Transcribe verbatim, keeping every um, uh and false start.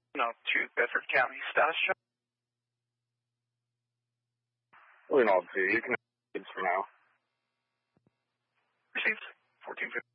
No, to Bedford County status check. We're all two. You can have kids for now. Received. fourteen fifty.